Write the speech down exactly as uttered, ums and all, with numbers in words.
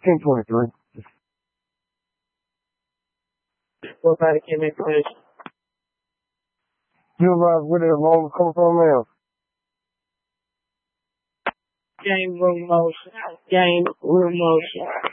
ten twenty-three. What about the game information? You realize where the alarm was coming from now? Game room motion. Game room motion.